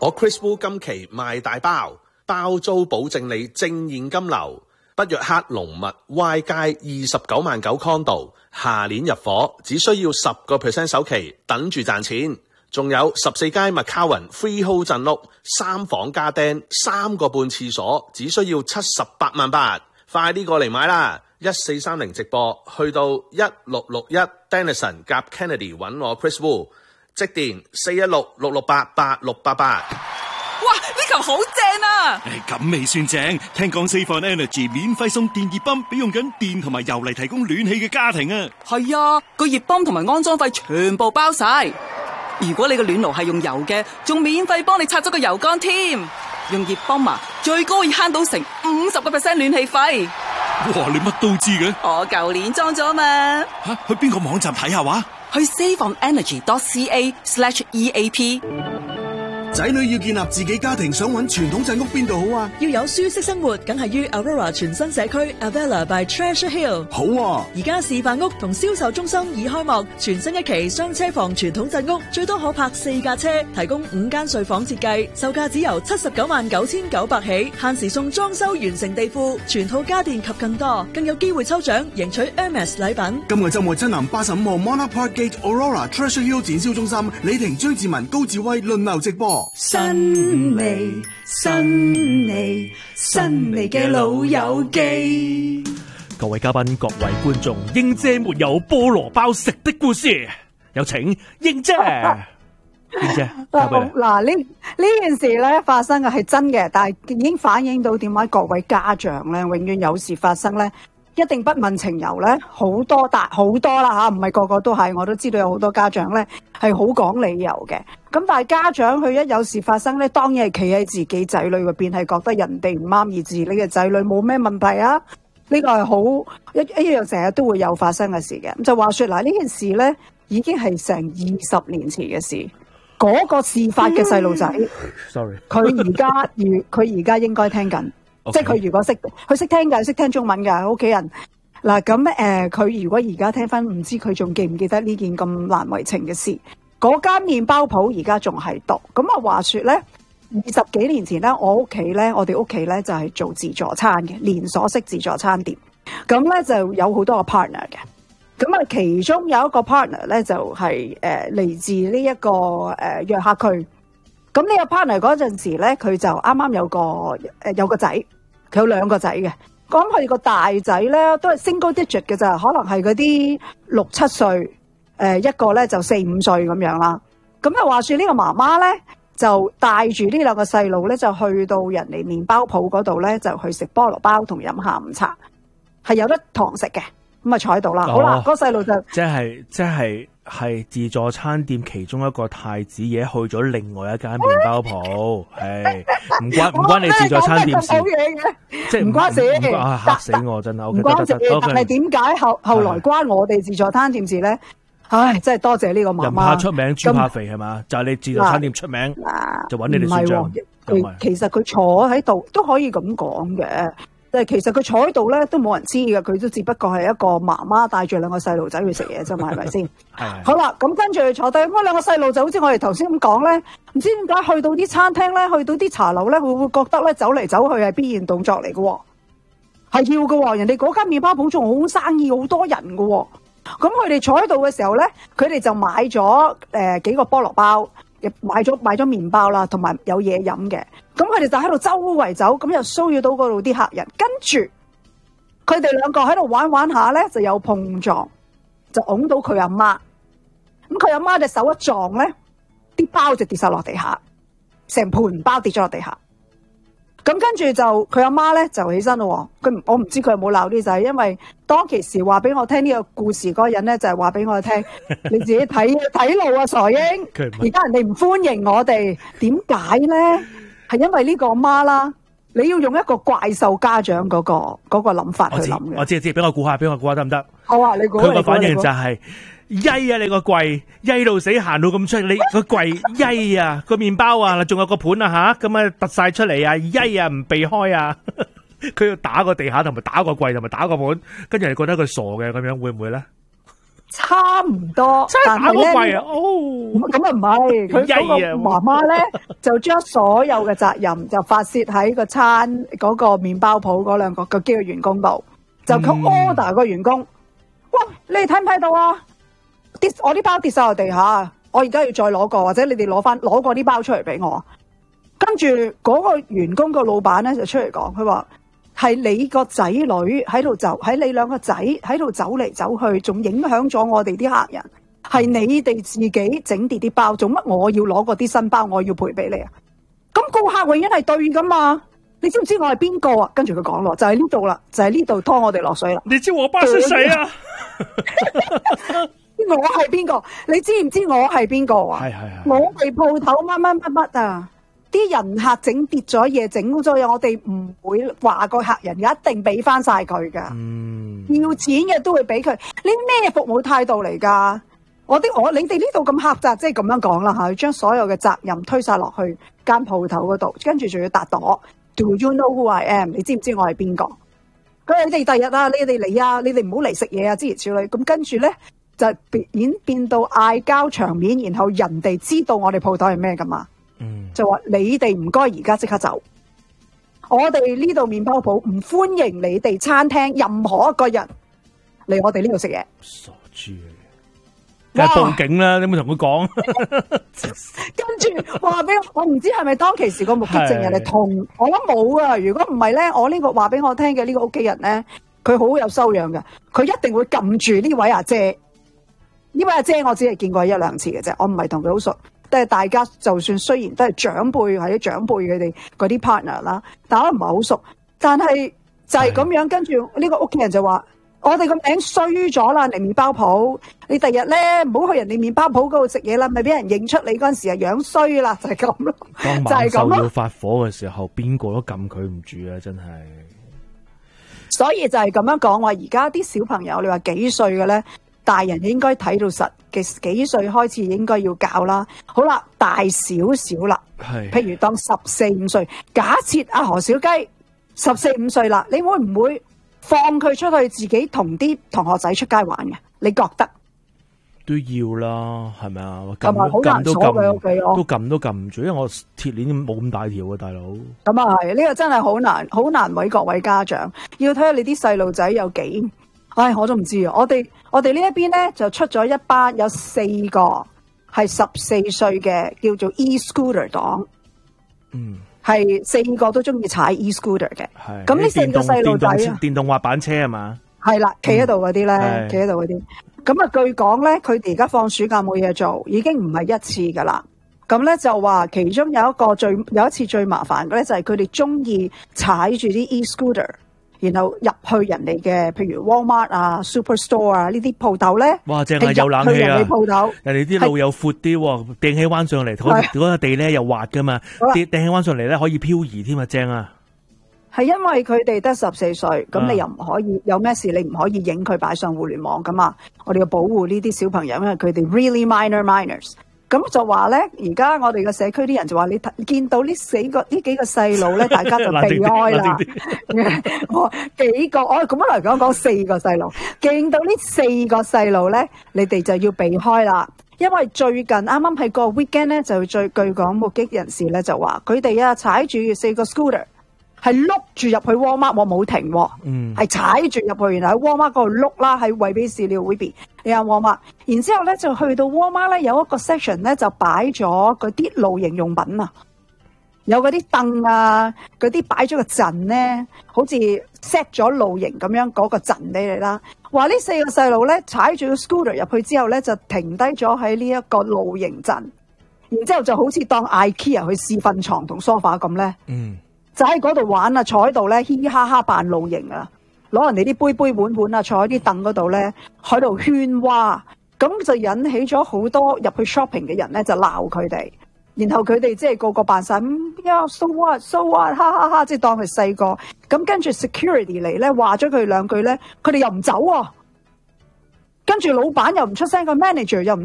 我 Chris Wu 今期賣大包，包租保證你正現金流。北約克龍密 Y 街29萬9 condo， 下年入伙，只需要10% 首期，等住賺錢。仲有14街麥卡雲 freehold 鎮屋，3房加釘，3個半廁所，只需要78萬8，快啲過嚟買啦！1430直播去到1661 Denison 夾 Kennedy 揾我 Chris Wu， 即電416-668-8688。 哇！呢球好正啊！ 咁未算正，聽講 Save On Energy 免費送電熱泵俾用緊電同埋油嚟提供暖氣嘅家庭啊！ 係啊，個熱泵同埋安裝費全部包晒。如果你個暖爐係用油嘅，仲免費幫你拆咗個油缸添。用熱泵啊，最高可以慳到成50% 暖氣費。 哇！你乜都知嘅？ 我舊年裝咗嘛。 去邊個網站睇下話？ 去 saveonenergy.ca/EAP。 仔女要建立自己家庭，想揾傳統鎮屋邊度好啊？ 要有舒適生活，梗係於 Aurora 全新社區 Avella by Treasure Hill。 好啊！ 而家示範屋同銷售中心已開幕，全新一期雙車房傳統鎮屋，最多可泊4架車，提供5間睡房設計，售價只由799900起，限時送裝修完成地庫、全套家電及更多，更有機會抽獎贏取 Hermes 禮品。 今個週末親臨85號 Monarch Park Gate Aurora Treasure Hill 展銷中心，李婷、張志文、高志威輪流直播。 新味嘅老友記， 各位嘉賓、各位觀眾，英姐沒有菠蘿包食的故事，有請英姐。英姐， 嗱呢件事咧發生嘅係真嘅，但係已經反映到點解各位家長咧，永遠有事發生咧，一定不問情由咧，好多啦吓，唔係個個都係，我都知道有好多家長咧係好講理由嘅。咁但係家長佢一有事發生咧，當然係企喺自己仔女嗰邊，係覺得人哋唔啱而治你嘅仔女冇咩問題啊。呢個係好一樣成日都會有發生嘅事嘅。咁就話說嗱，呢件事咧已經係成20年前嘅事。嗰個事發嘅細路仔 ，sorry， 佢而家應該聽緊。Okay. 即係佢如果識聽嘅，識聽中文嘅屋企人嗱，咁佢如果而家聽翻，唔知佢仲記唔記得呢件咁難為情嘅事？嗰間麵包鋪而家仲喺度。咁啊，話說咧，20幾年前咧，我哋屋企咧就係做自助餐嘅連鎖式自助餐店。咁咧就有好多個 partner 嘅。咁啊，其中有一個 partner 咧就係嚟自呢一個約克區。咁呢個 partner 嗰陣時咧，佢就啱啱有個仔，佢有2個仔嘅。咁佢個大仔咧都係 single digit 嘅咋，可能係嗰啲6、7歲，一個咧就4、5歲咁樣啦。咁就話說呢個媽媽咧就帶住呢2個細路咧就去到人哋麵包鋪嗰度咧就去食菠蘿包同飲下午茶，係有得堂食嘅。咁啊坐喺度啦，好啦，嗰細路就即係自助餐店其中一個太子爺去咗另外一間麵包鋪，係唔關你自助餐店事，即係唔關事，嚇死我真係， 唔關事。但係點解後來關我哋自助餐店事咧？唉，真係多謝呢個媽媽。 人怕出名，豬怕肥係嘛？就係你自助餐店出名，就揾你哋算賬。 其實佢坐喺度都可以咁講嘅。其實佢坐喺度咧都冇人知嘅，佢都只不過係一個媽媽帶住2個細路仔去食嘢啫嘛，係咪先？好啦，咁跟住佢坐低，咁2個細路就好似我哋頭先咁講咧，唔知點解去到啲餐廳咧，去到啲茶樓咧，會覺得咧走嚟走去係必然動作嚟嘅，係要嘅。人哋嗰間麵包鋪仲好生意，好多人嘅。咁佢哋坐喺度嘅時候咧，佢哋就買咗幾個菠蘿包，買咗麵包啦，同埋有嘢飲嘅。咁佢哋就喺度周圍走，咁又騷擾到嗰度啲客人。跟住佢哋2個喺度玩下咧，就有碰撞，就拱到佢阿媽。咁佢阿媽隻手一撞咧，啲包就跌晒落地下，成盤包跌咗落地下。咁跟住就佢阿媽咧就起身咯。我唔知佢有冇鬧啲仔，因為當其時話俾我聽呢個故事嗰個人咧就係話俾我聽，你自己睇路啊，傻英。而家人哋唔歡迎我哋，點解咧？係因為呢個媽啦，你要用一個怪獸家長嗰個諗法去諗嘅。我知，俾我估下得唔得？好啊，你估。佢個反應就係曳啊！你個櫃曳到死，行到咁出，你個櫃曳啊！個麵包啊，仲有個盤啊吓，咁啊突晒出嚟啊！曳啊，唔避開啊！佢要打個地下，同埋打個櫃，同埋打個盤，跟住你覺得佢傻嘅咁樣，會唔會咧？ 差唔多，但係咧，咁啊唔係，佢嗰個媽媽咧就將所有嘅責任就發泄喺個餐嗰個麵包鋪嗰兩個幾個員工度，就佢 order 個員工，哇！你哋睇唔睇到啊？我啲包跌晒落地下，我而家要再攞個，或者你哋攞過啲包出嚟俾我。跟住嗰個員工個老闆咧就出嚟講，佢話。係你個仔女喺度喺你兩個仔喺度走嚟走去，仲影響咗我哋啲客人。係你哋自己整跌啲包，做乜我要攞嗰啲新包，我要賠俾你啊？咁顧客永遠係對噶嘛？你知唔知我係邊個啊？跟住佢講咯，就係呢度啦，就係呢度拖我哋落水啦。 你知我爸係誰啊？ 我係邊個？你知唔知我係邊個啊？係。我哋鋪頭乜啊？啲人客整跌咗嘢，整污咗嘢，我哋唔會話個客人一定俾翻晒佢噶。要錢嘅都會俾佢。你咩服務態度嚟噶？你哋呢度咁狹窄，即係咁樣講啦吓，將所有嘅責任推晒落去間鋪頭嗰度，跟住仲要答朵。Do you know who I am？ 你知唔知我係邊個？佢你哋第日啊，你哋嚟啊，你哋唔好嚟食嘢啊，諸如此類。咁跟住咧就變到嗌交場面，然後人哋知道我哋鋪頭係咩噶嘛？就話你哋唔該而家即刻走，我哋呢度麵包鋪唔歡迎你哋餐廳任何一個人嚟我哋呢度食嘢。 傻豬嚟嘅，梗係報警啦！你有冇同佢講？ 跟住話俾我唔知係咪當其時個目擊證人嚟同我諗冇啊！如果唔係咧，我呢個話俾我聽嘅呢個屋企人咧，佢好有修養嘅，佢一定會撳住呢位阿姐。呢位阿姐我只係見過一兩次嘅啫，我唔係同佢好熟。即係大家就算雖然都係長輩或者長輩佢哋嗰啲 partner 啦，但我唔係好熟。但係就係咁樣，跟住呢個屋企人就話：我哋個名衰咗啦，嚟麵包鋪。你第日咧唔好去人哋麵包鋪嗰度食嘢啦，咪俾人認出你嗰陣時啊樣衰啦，就係咁咯。 當晚受到發火嘅時候，邊個都撳佢唔住啊！真係。 所以就係咁樣講話，而家啲小朋友你話幾歲嘅咧？大人應該睇到實嘅幾歲開始應該要教啦。好啦，大少少啦，譬如當14、15歲，假設阿何小雞14、15歲啦，你會唔會放佢出去自己同啲同學仔出街玩嘅？你覺得？ 都要啦，係咪啊？ 撳都撳唔住，因為我鐵鏈冇咁大條啊，大佬。 咁啊係，呢個真係好難為各位家長，要睇下你啲細路仔有幾。唉，我都唔知啊！我哋呢一邊咧就出咗一班，有4個係14歲嘅，叫做 e-scooter 黨。係4個都中意踩 e-scooter 嘅。咁呢4個細路仔啊， 電動滑板車係嘛？係啦，企喺度嗰啲咧，企喺度嗰啲。咁啊，據講咧，佢哋而家放暑假冇嘢做，已經唔係一次噶啦。咁咧就話其中有一次最麻煩嘅咧，就係佢哋中意踩住啲 e-scooter。然後入去人哋嘅，譬如 Walmart 啊、Superstore 啊呢啲鋪頭咧， 哇正係有冷氣啊！人哋啲路又闊啲，掟起彎上嚟，嗰個地咧又滑噶嘛，掟起彎上嚟咧可以漂移添啊，正啊！ 係因為佢哋得14歲，咁你又唔可以有咩事，你唔可以影佢擺上互聯網噶嘛？我哋要保護呢啲小朋友，因為佢哋 really minors。咁就話咧，而家我哋嘅社區啲人就話，你見到呢幾個細路咧，大家就避開啦。幾個我咁樣嚟講4個細路，見到呢4個細路咧，你哋就要避開啦。因為最近啱啱喺個 weekend 咧，就據講目擊人士咧就話，佢哋啊踩住4個 scooter。係碌住入去 Walmart，我冇停，係踩住入去，然後喺 Walmart 嗰度碌啦，喺惠比士呢個 Webby，你有 Walmart，然之後咧就去到 Walmart 咧有一個 section 咧就擺咗嗰啲露營用品啊，有嗰啲凳啊，嗰啲擺咗個陣咧，好似 set 咗露營咁樣嗰個陣俾你啦。話呢4個細路咧踩住個 scooter 入去之後咧就停低咗喺呢一個露營陣，然之後就好似當 IKEA 去試瞓床同 sofa 咁咧。就喺嗰度玩啊，坐喺度咧，嘻嘻哈哈扮露營啊，攞人哋啲杯碗啊，坐喺啲凳嗰度咧，喺度喧嘩，咁就引起咗好多入去 shopping 嘅人咧，就鬧佢哋，然後佢哋即係個個扮晒so what，哈哈哈，即係當佢細個，咁跟住 security 嚟咧，話咗佢兩句咧，佢哋又唔走啊，跟住老闆又唔出聲，個 manager 又唔